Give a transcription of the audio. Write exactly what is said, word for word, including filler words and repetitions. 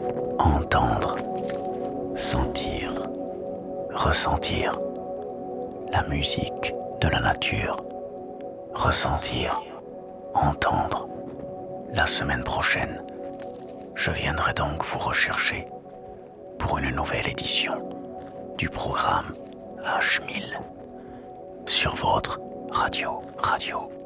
entendre, sentir, ressentir la musique de la nature, ressentir, entendre. La semaine prochaine, je viendrai donc vous rechercher pour une nouvelle édition du programme H mille sur votre radio, radio.